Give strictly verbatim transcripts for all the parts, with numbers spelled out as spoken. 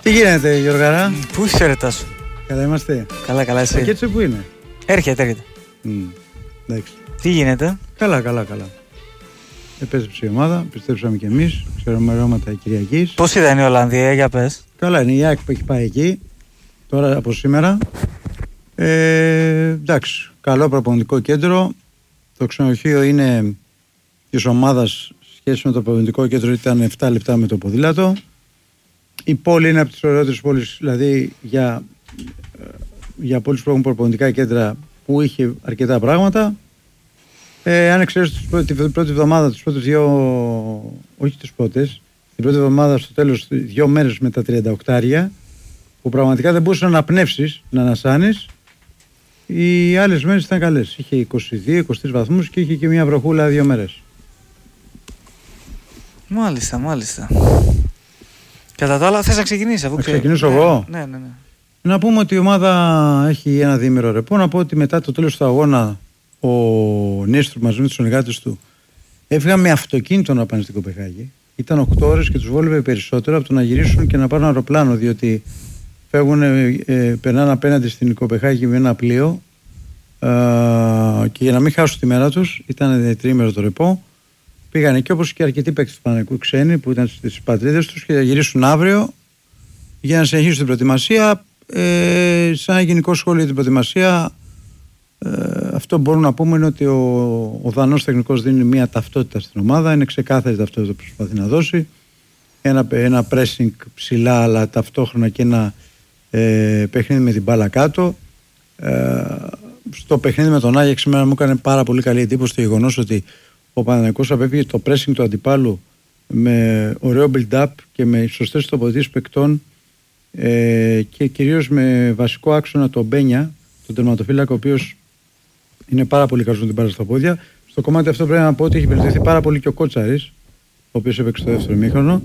Τι γίνεται, Γιώργαρα? Πού είσαι, ρε Τάσο? Καλά είμαστε. Καλά, καλά, εσύ? Και έτσι που είναι. Έρχεται, έρχεται. Mm. Εντάξει. Τι γίνεται? Καλά, καλά, καλά. Επέστρεψε η ομάδα, πιστέψαμε κι εμείς. Ξέρουμε ρώματα Κυριακής. Πώς ήταν η Ολλανδία, για πες? Καλά, είναι η ΑΕΚ που έχει πάει εκεί. Τώρα από σήμερα. Ε, εντάξει, καλό προπονητικό κέντρο. Το ξενοδοχείο είναι της ομάδας σχέση με το προπονητικό κέντρο, ήταν επτά λεπτά με το ποδήλατο. Η πόλη είναι από τις ωραιότερες πόλεις, δηλαδή για, για πόλεις που έχουν προπονητικά κέντρα, που είχε αρκετά πράγματα. Ε, αν εξαιρέσει την πρώτη εβδομάδα, τις πρώτες δύο, όχι τις πρώτες, την πρώτη εβδομάδα στο τέλος, δύο μέρες με τα τριάντα οκτώ, που πραγματικά δεν μπορούσαν να αναπνεύσεις, να ανασάνεις. Οι άλλες μέρες ήταν καλές. Είχε είκοσι δύο είκοσι τρεις βαθμούς και είχε και μια βροχούλα δύο μέρες. Μάλιστα, μάλιστα. Κατά τα άλλα, θες να ξεκινήσεις? Αφού Να ξε... ξεκινήσω ναι, εγώ. Ναι, ναι, ναι. Να πούμε ότι η ομάδα έχει ένα διήμερο ρεπό. Να πω ότι μετά το τέλος του αγώνα ο Νίστρου μαζί με τους συνεργάτες του έφυγαν με αυτοκίνητο να πάνε στην Κοπεχάγη. Ήταν οκτώ ώρες και τους βόλευε περισσότερο από το να γυρίσουν και να πάρουν αεροπλάνο, διότι φεύγουν, ε, ε, περνάνε απέναντι στην Κοπεχάγη με ένα πλοίο ε, και για να μην χάσουν τη μέρα τους, ήταν τριήμερο το ρεπό. Πήγαν εκεί, όπως και αρκετοί παίκτες του Παναθηναϊκού ξένοι που ήταν στις πατρίδες τους, και θα γυρίσουν αύριο για να συνεχίσουν την προετοιμασία. Ε, σαν ένα γενικό σχόλιο για την προετοιμασία, ε, αυτό που μπορούμε να πούμε είναι ότι ο, ο Δανός τεχνικός δίνει μια ταυτότητα στην ομάδα. Είναι ξεκάθαρη ταυτότητα που προσπαθεί να δώσει. Ένα, ένα pressing ψηλά, αλλά ταυτόχρονα και ένα ε, παιχνίδι με την μπάλα κάτω. Ε, στο παιχνίδι με τον Άγιαξ σήμερα μου έκανε πάρα πολύ καλή εντύπωση το γεγονός ότι ο Παναθηναϊκός απέφυγε το pressing του αντιπάλου με ωραίο build-up και με σωστές τοποθετήσεις παικτών, ε, και κυρίως με βασικό άξονα τον Μπένια, τον τερματοφύλακα, ο οποίος είναι πάρα πολύ καλός με την μπάλα στα πόδια. Στο κομμάτι αυτό πρέπει να πω ότι έχει βελτιωθεί πάρα πολύ και ο Κότσαρης, ο οποίος έπαιξε στο δεύτερο ημίχρονο.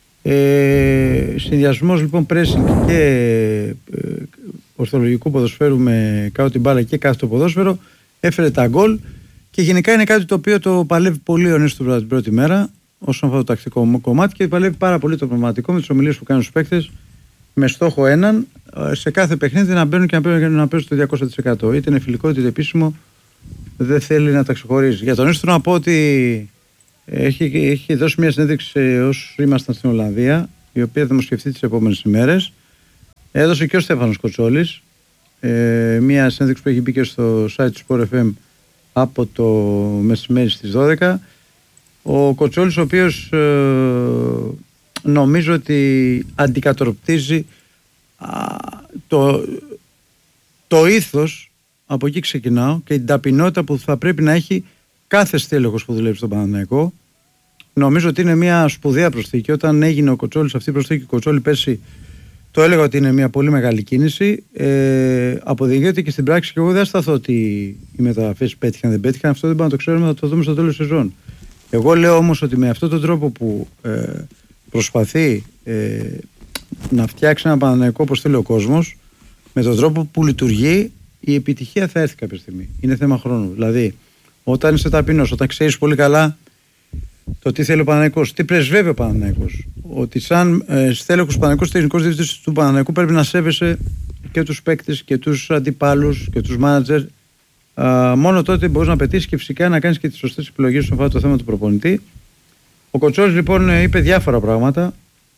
Ε, συνδυασμός λοιπόν pressing και ε, ορθολογικού ποδοσφαίρου με κάτω την μπάλα και κάτω το ποδόσφαιρο έφερε τα γκολ. Και γενικά είναι κάτι το οποίο το παλεύει πολύ ο Νίστρου την πρώτη μέρα όσον αφορά το τακτικό κομμάτι, και παλεύει πάρα πολύ το πνευματικό με τις ομιλίες που κάνουν στους παίκτες, με στόχο έναν σε κάθε παιχνίδι να μπαίνουν και να παίζουν, να παίζουν το διακόσια τοις εκατό. Είτε είναι φιλικό είτε επίσημο, δεν θέλει να τα ξεχωρίζει. Για τον Νίστρου να πω ότι έχει, έχει δώσει μια συνέντευξη όσους ήμασταν στην Ολλανδία, η οποία θα δημοσιευτεί τις επόμενες ημέρες. Έδωσε και ο Στέφανος Κοτσόλης ε, μια συνέντευξη που έχει μπει και στο site του Sport εφ εμ από το μεσημέρι στις δώδεκα. Ο Κοτσόλης, ο οποίος ε, νομίζω ότι αντικατορπτίζει α, το, το ήθος, από εκεί ξεκινάω, και την ταπεινότητα που θα πρέπει να έχει κάθε στέλεχος που δουλεύει στον Παναθηναϊκό. Νομίζω ότι είναι μια σπουδαία προσθήκη. Όταν έγινε ο Κοτσόλης αυτή η προσθήκη, ο Κοτσόλη πέρσι το έλεγα ότι είναι μια πολύ μεγάλη κίνηση. Ε, αποδεικνύεται και στην πράξη, και εγώ δεν σταθώ ότι οι μεταγραφές πέτυχαν δεν πέτυχαν. Αυτό δεν πάμε να το ξέρουμε, θα το δούμε στο τέλος της σεζόν. Εγώ λέω όμως ότι με αυτόν τον τρόπο που ε, προσπαθεί ε, να φτιάξει ένα Παναθηναϊκό όπως θέλει ο κόσμος, με τον τρόπο που λειτουργεί, η επιτυχία θα έρθει κάποια στιγμή. Είναι θέμα χρόνου. Δηλαδή, όταν είσαι ταπεινός, όταν ξέρεις πολύ καλά το τι θέλει ο Παναθηναϊκός, τι πρεσβεύει ο Παναθηναϊκός, ότι σαν ε, στέλεχος Παναθηναϊκός, τεχνικός διευθυντής του Παναθηναϊκού, πρέπει να σέβεσαι και τους παίκτες και τους αντιπάλους και τους μάνατζερ. Μόνο τότε μπορείς να πετύχεις και φυσικά να κάνεις και τις σωστές επιλογές στον το θέμα του προπονητή. Ο Κοτσόλης λοιπόν είπε διάφορα πράγματα.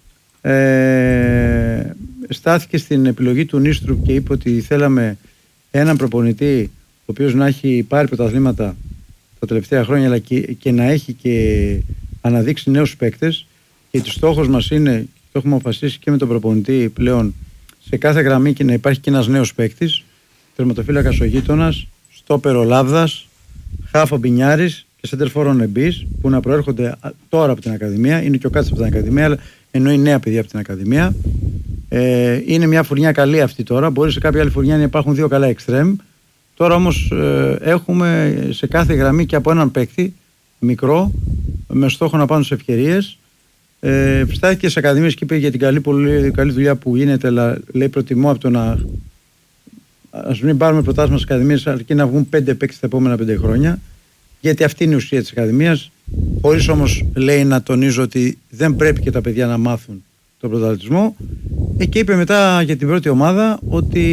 Ε, στάθηκε στην επιλογή του Νίστρου και είπε ότι θέλαμε έναν προπονητή ο οποίος να έχει πάρει πρωταθλήματα τα τελευταία χρόνια, αλλά και, και να έχει και αναδείξει νέους παίκτες, και το στόχος μας είναι, το έχουμε αποφασίσει και με τον προπονητή πλέον, σε κάθε γραμμή και να υπάρχει και ένας νέος παίκτης, τερματοφύλακας ο γείτονας, στόπερ ο Λάβδας, χάφ ο Μπινιάρης και σέντερφορ ο Νεμπής, που να προέρχονται τώρα από την Ακαδημία. Είναι και ο Κάτσας από την Ακαδημία, αλλά εννοεί νέα παιδιά από την Ακαδημία. Ε, είναι μια φουρνιά καλή αυτή τώρα. Μπορεί σε κάποια άλλη φουρνιά να υπάρχουν δύο καλά εξτρέμ. Τώρα όμως ε, έχουμε σε κάθε γραμμή και από έναν παίκτη μικρό, με στόχο να πάνε στις ευκαιρίες. Ε, Στάθηκε σε ακαδημίες και είπε για την καλή, πολύ καλή δουλειά που γίνεται, αλλά λέει προτιμώ από το να. Ας μην πάρουμε προτάσεις στις ακαδημίες, αρκεί να βγουν πέντε παίκτες τα επόμενα πέντε χρόνια. Γιατί αυτή είναι η ουσία της ακαδημίας. Χωρίς όμως, λέει, να τονίζω ότι δεν πρέπει και τα παιδιά να μάθουν τον πρωταθλητισμό. Ε, και είπε μετά για την πρώτη ομάδα ότι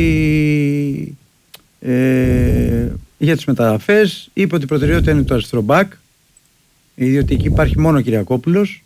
ε, για τις μεταγραφές είπε ότι η προτεραιότητα είναι το αριστερό μπακ, διότι εκεί υπάρχει μόνο ο Κυριακόπουλος.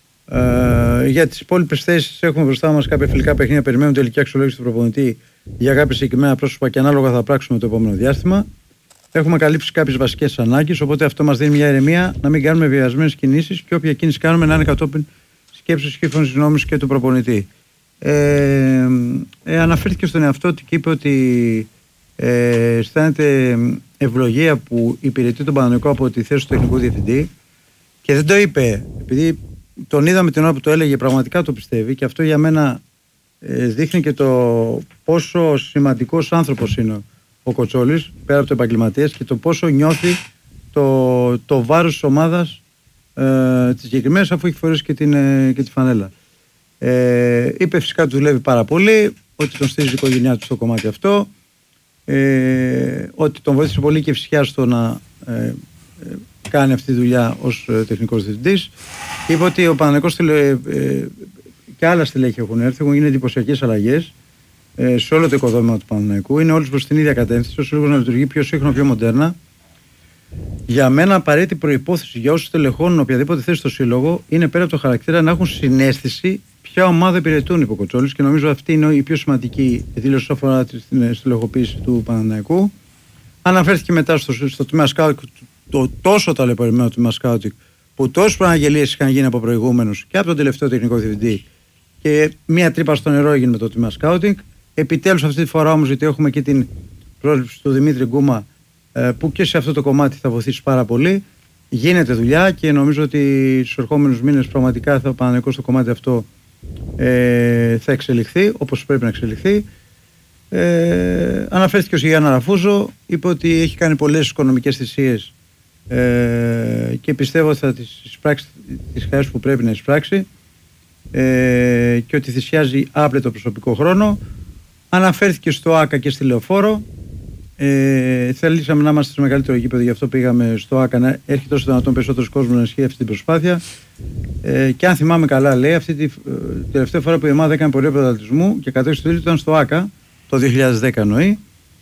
Ε, για τις υπόλοιπες θέσεις έχουμε μπροστά μας κάποια φιλικά παιχνίδια, περιμένουν τελική αξιολόγηση του προπονητή για κάποια συγκεκριμένα πρόσωπα και ανάλογα θα πράξουμε το επόμενο διάστημα. Έχουμε καλύψει κάποιες βασικές ανάγκες, οπότε αυτό μας δίνει μια ηρεμία να μην κάνουμε βιασμένες κινήσεις και όποια κίνηση κάνουμε να είναι κατόπιν σκέψης και φωνής και του προπονητή. Ε, ε, αναφέρθηκε στον εαυτό του και είπε ότι ε, αισθάνεται ευλογία που υπηρετεί τον Παναθηναϊκό από τη θέση του τεχνικού διευθυντή και δεν το είπε επειδή τον είδαμε την ώρα που το έλεγε, πραγματικά το πιστεύει και αυτό για μένα ε, δείχνει και το πόσο σημαντικός άνθρωπος είναι ο Κοτσόλης πέρα από το επαγγελματίας και το πόσο νιώθει το, το βάρος της ομάδας ε, της συγκεκριμένης αφού έχει φορέσει και, την, ε, και τη φανέλα. Ε, είπε φυσικά ότι δουλεύει πάρα πολύ, ότι τον στηρίζει η οικογένειά του στο κομμάτι αυτό, ε, ότι τον βοήθησε πολύ και φυσικά στο να ε, ε, κάνει αυτή τη δουλειά ως ε, τεχνικός διευθυντής. Είπε ότι ο Παναθηναϊκός ε, ε, και άλλα στελέχη έχουν έρθει, έχουν γίνει εντυπωσιακές αλλαγές ε, σε όλο το οικοδόμημα του Παναθηναϊκού. Είναι όλους προς την ίδια κατεύθυνση, ώστε λίγο να λειτουργεί πιο σύγχρονο, πιο μοντέρνα. Για μένα, απαραίτητη προϋπόθεση για όσους τελεχώνουν οποιαδήποτε θέση στο σύλλογο είναι πέρα από το χαρακτήρα να έχουν συναίσθηση ποια ομάδα υπηρετούν, είπε ο Κοτσόλης, και νομίζω αυτή είναι η πιο σημαντική δήλωση όσον αφορά την στελεχοποίηση του Παναθηναϊκού. Αναφέρθηκε μετά στο, στο τμήμα σκάουτινγκ, το τόσο ταλαιπωρημένο τμήμα σκάουτινγκ, που τόσες προαναγγελίες είχαν γίνει από προηγούμενους και από τον τελευταίο τεχνικό διευθυντή, και μία τρύπα στο νερό έγινε με το τμήμα σκάουτινγκ. Επιτέλους αυτή τη φορά όμως, γιατί έχουμε και την πρόσληψη του Δημήτρη Γκούμα, που και σε αυτό το κομμάτι θα βοηθήσει πάρα πολύ. Γίνεται δουλειά και νομίζω ότι στους ερχόμενους μήνες πραγματικά θα Παναθηναϊκός στο κομμάτι αυτό ε, θα εξελιχθεί όπως πρέπει να εξελιχθεί. Ε, αναφέρθηκε ο Γιάννα Ραφούζο, είπε ότι έχει κάνει πολλές οικονομικές θυσίες ε, και πιστεύω ότι θα τις εισπράξει τις χαρές που πρέπει να εισπράξει ε, και ότι θυσιάζει άπλετο προσωπικό χρόνο. Αναφέρθηκε στο ΆΚΑ και στη Λεωφόρο. Ε, θέλησαμε να είμαστε στο μεγαλύτερο γήπεδο, γι' αυτό πήγαμε στο ΆΚΑ να έρχεται όσο δυνατόν περισσότερος κόσμος να ισχύει αυτή την προσπάθεια. Ε, και αν θυμάμαι καλά, λέει, αυτή τη ε, τελευταία φορά που η ομάδα έκανε πορεία πρωταθλητισμού και κατέκτησε το τίτλο ήταν στο ΆΚΑ, το δύο χιλιάδες δέκα εννοεί.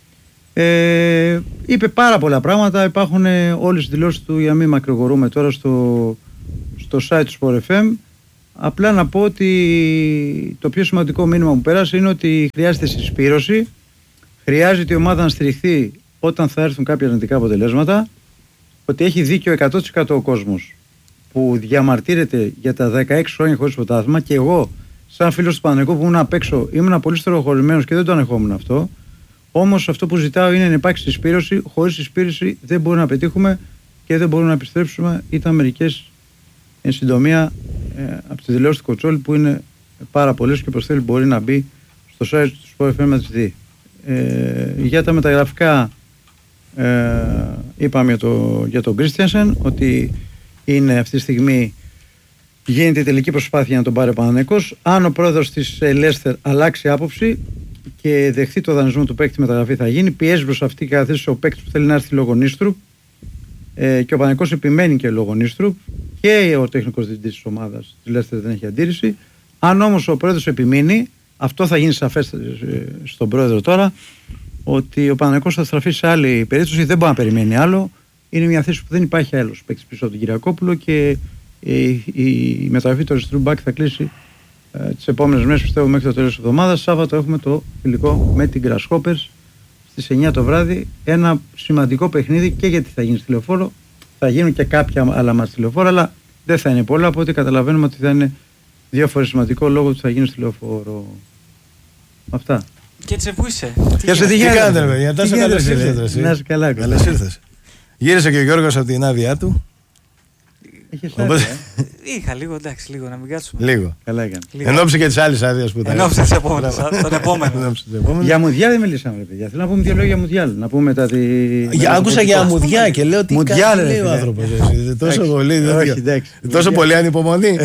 Ε, είπε πάρα πολλά πράγματα, υπάρχουν ε, όλες οι δηλώσεις του, για να μην μακρηγορούμε τώρα, στο, στο site του Sport εφ εμ. Απλά να πω ότι το πιο σημαντικό μήνυμα που πέρασε είναι ότι χρειάζεται συσπήρωση. Χρειάζεται η ομάδα να στηριχθεί όταν θα έρθουν κάποια αρνητικά αποτελέσματα, ότι έχει δίκιο εκατό τοις εκατό ο κόσμος που διαμαρτύρεται για τα δεκαέξι χρόνια χωρίς πρωτάθλημα, και εγώ, σαν φίλος του Παναθηναϊκού που ήμουν απ' έξω, ήμουν πολύ στενοχωρημένος και δεν το ανεχόμουν αυτό. Όμως αυτό που ζητάω είναι να υπάρξει συσπήρωση. Χωρίς συσπήρωση δεν μπορούμε να πετύχουμε και δεν μπορούμε να επιστρέψουμε. Ήταν μερικές εν συντομία ε, από τις δηλώσεις του Κοτσόλη που είναι πάρα πολλές και προσθέτει μπορεί να μπει στο site του Sport εφ εμ να τις δει. Ε, για τα μεταγραφικά ε, είπαμε για, το, για τον Κρίστιανσεν ότι είναι αυτή τη στιγμή γίνεται η τελική προσπάθεια να τον πάρει ο Παναθηναϊκός. Αν ο πρόεδρος της Λέστερ αλλάξει άποψη και δεχθεί το δανεισμό του παίκτη, μεταγραφή θα γίνει. Πιέζει προς αυτή η κατεύθυνση ο παίκτης που θέλει να έρθει λόγω Νίστρου ε, και ο Παναθηναϊκός επιμένει και λόγω Νίστρου και ο τεχνικός διευθυντής της ομάδας της Λέστερ δεν έχει αντίρρηση. Αν όμως ο πρόεδρος επιμείνει, αυτό θα γίνει σαφές στον πρόεδρο τώρα, ότι ο Παναθηναϊκός θα στραφεί σε άλλη περίπτωση, δεν μπορεί να περιμένει άλλο. Είναι μια θέση που δεν υπάρχει άλλος παίκτης πίσω από τον Κυριακόπουλο και η, η, η μεταγραφή του αριστερού μπακ θα κλείσει ε, τις επόμενες μέρες, πιστεύω μέχρι το τέλος της εβδομάδας. Σάββατο έχουμε το φιλικό με την Grasshoppers στις εννιά το βράδυ. Ένα σημαντικό παιχνίδι και γιατί θα γίνει στη Λεωφόρο. Θα γίνουν και κάποια άλλα μάτς στη Λεωφόρο, αλλά δεν θα είναι πολλά, οπότε καταλαβαίνουμε ότι θα είναι δύο φορές σημαντικό λόγω ότι θα γίνει στη Λεωφόρο. Αυτά. Και έτσι που είσαι. Και σε τι κάνετε, παιδιά. Τόσο καλώς ήρθες. Να είσαι καλά. Καλώς ήρθες. Γύρισε και ο Γιώργος από την άδειά του. Έχεις άδεια, ε? Είχα λίγο, εντάξει, λίγο να μην κάτσουμε. Λίγο. Καλά έκανε. Εν ώψη και τις άλλες άδειες που ήταν. Εν ώψη της επόμενης, τον επόμενο. Για Μουντιάλ δεν μιλήσαμε, ρε παιδιά. Θέλω να πούμε δύο λόγια για Μουντιάλ. Να πούμε μετά τη. Άκουσα για Μουντιάλ και λέω τι κάνει, λέει ο άνθρωπος. Τόσο πολύ. Τόσο πολύ ανυπομονή.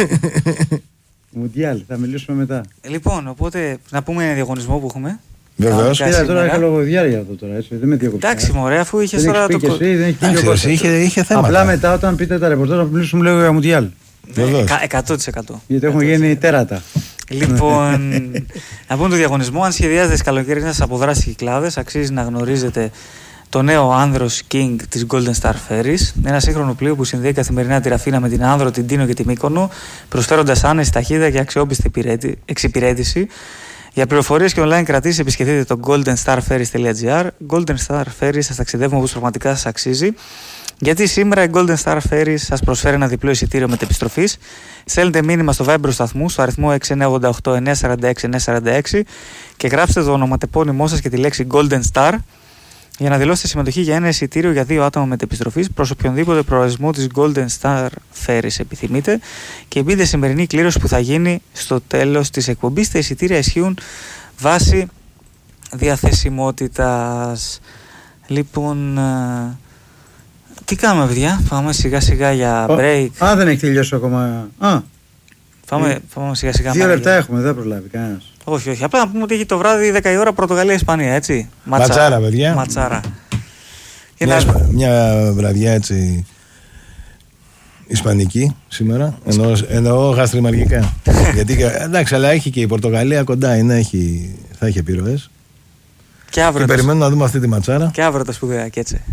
Μουντιάλ, θα μιλήσουμε μετά. Λοιπόν, οπότε να πούμε ένα διαγωνισμό που έχουμε. Βεβαίως. Κοίτα, τώρα είχα λογοδιάρεια αυτό τώρα, έτσι. Δεν με διακοπτά. Εντάξει, μωρέ, αφού είχες τώρα το κο... Δεν έχει πει και εσύ, είχε, είχε θέματα. Απλά μετά, όταν πείτε τα ρεπορτάζ, να μιλήσουμε λίγο για Μουντιάλ. εκατό τοις εκατό. Γιατί έχουν γίνει τέρατα. Λοιπόν, να πούμε το διαγωνισμό. Αν σχεδιάζετε τις καλοκαιρινές αποδράσεις Κυκλάδες, αξίζει να γνωρίζετε το νέο Άνδρος King της Golden Star Ferries. Ένα σύγχρονο πλοίο που συνδέει καθημερινά τη Ραφίνα με την Άνδρο, την Τίνο και τη Μύκονο, προσφέροντας άνεση, ταχύτητα και αξιόπιστη εξυπηρέτηση. Για πληροφορίες και online κρατήσεις επισκεφτείτε το golden star ferries τελεία gr. Golden Star Ferries, σας ταξιδεύουμε όπως πραγματικά σας αξίζει. Γιατί σήμερα η Golden Star Ferries σας προσφέρει ένα διπλό εισιτήριο μετεπιστροφής. Στέλνετε μήνυμα στο Viber του σταθμού στο αριθμό έξι εννιά ογδόντα οκτώ εννιά σαράντα έξι εννιά σαράντα έξι και γράψτε το ονοματεπώνυμό σας και τη λέξη Golden Star για να δηλώσετε συμμετοχή για ένα εισιτήριο για δύο άτομα μετεπιστροφής προς οποιονδήποτε προορισμό της Golden Star Ferries επιθυμείτε και μπείτε σημερινή κλήρωση που θα γίνει στο τέλος της εκπομπής. Τα εισιτήρια ισχύουν βάσει διαθεσιμότητας. Λοιπόν, τι κάνουμε παιδιά, πάμε σιγά σιγά για break. Α, δεν έχει τελειώσει ακόμα. Α, πάμε, πάμε σιγά σιγά. Δύο λεπτά έχουμε, δεν προλάβει κανένας. Όχι, όχι. Απλά να πούμε ότι έχει το βράδυ δέκα η ώρα Πορτογαλία-Ισπανία, έτσι. Ματσάρα, Ματσάρα παιδιά. Ματσάρα. Μια, να... μια βραδιά έτσι ισπανική σήμερα. Εννοώ, εννοώ γαστριμαργικά. Γιατί εντάξει, αλλά έχει και η Πορτογαλία κοντά, είναι, έχει, θα έχει επιρροές. Και αύριο. Και περιμένουμε να δούμε αυτή τη ματσάρα. Και αύριο τα σπουδαία, και έτσι.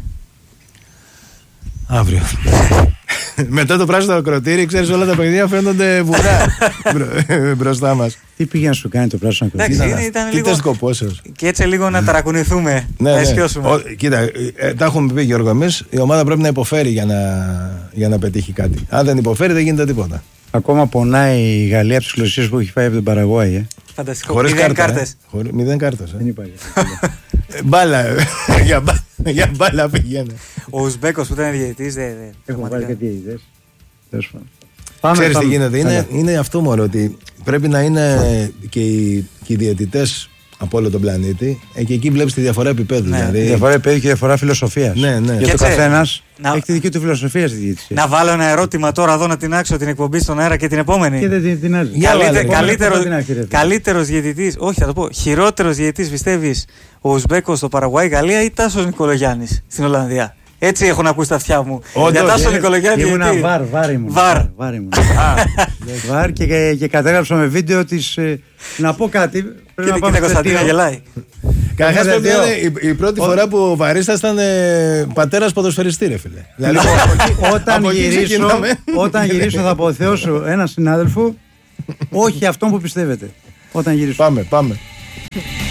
Αύριο. Μετά το πράσινο ακροτήρι, ξέρεις, όλα τα παιχνίδια φαίνονται βουρά μπροστά μας. Τι πήγε να σου κάνει το πράσινο ακροτήρι? Εντάξει, ήταν τι λίγο... σκοπόσεως. Και έτσι λίγο να ταρακουνηθούμε, ναι, να ισιώσουμε. Ναι. Κοίτα, ε, τα έχουμε πει Γιώργο εμείς, η ομάδα πρέπει να υποφέρει για να, για να πετύχει κάτι. Αν δεν υποφέρει δεν γίνεται τίποτα. Ακόμα πονάει η Γαλλία από τις γλωσσίες που έχει φάει από τον Παραγουάη. Ε. Φανταστικό. Χωρίς μηδέν κάρτα, κάρτες. Ε. Χωρί, μηδέν κάρτες. Ε. Δεν υπάρχει. Μπάλα. για, μπάλα για μπάλα πηγαίνει. Ο Ουσμπέκος που ήταν διαιτητής δεν. Έχω βάλει κάτι ιδέες. Ξέρεις τι γίνεται, είναι, είναι αυτό μόνο ότι πρέπει να είναι και οι, και οι διαιτητές από όλο τον πλανήτη και εκεί βλέπεις τη διαφορά επίπεδου. Ναι, δηλαδή... διαφορά επίπεδου και διαφορά φιλοσοφίας. Ναι, ναι. Γιατί ο καθένας να... έχει τη δική του φιλοσοφία στη διαιτησία. Να βάλω ένα ερώτημα τώρα εδώ να τεινάξω την εκπομπή στον αέρα και την επόμενη. Και δεν την τεινάζει. Καλύτε, καλύτερος, καλύτερος διαιτητής, όχι θα το πω, χειρότερος διαιτητής πιστεύεις ο Ουσμπέκος στο Παραγουάη Γαλλία ή Τάσος Νικολογιάννης στην Ολλανδία? Έτσι έχουν ακούσει τα αυτιά μου. Για Τάσο Νικολογιάννη. Ήμουνα βαρ, βαρ ήμουν. Βαρ. Βαρ, ήμουν. Βαρ και, και κατέγραψα με βίντεο της. Ε, να πω κάτι. Πρέπει να πάμε Κωνσταντίνα γελάει. Καταρχάς πρέπει να είναι η, η πρώτη φορά που ο Βαρίστας ήταν ε, πατέρας ποδοσφαιριστή, ρε φίλε. Δηλαδή, όταν γυρίσω, όταν γυρίσω θα αποθεώσω έναν συνάδελφο, όχι αυτόν που πιστεύετε. Όταν γυρίσω. Πάμε, πάμε.